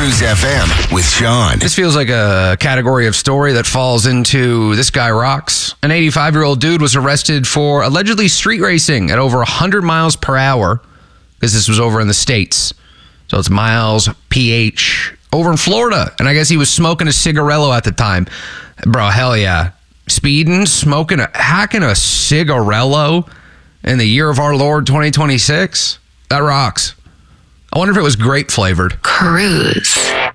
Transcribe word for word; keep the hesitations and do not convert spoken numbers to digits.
Cruise F M with Sean. This feels like a category of story that falls into This Guy Rocks. An eighty-five-year-old dude was arrested for allegedly street racing at over one hundred miles per hour, because this was over in the States. So it's miles, P H, over in Florida. And I guess he was smoking a cigarello at the time. Bro, hell yeah. Speeding, smoking, a, hacking a cigarello in the year of our Lord twenty twenty-six. That rocks. I wonder if it was grape flavored. Cruise.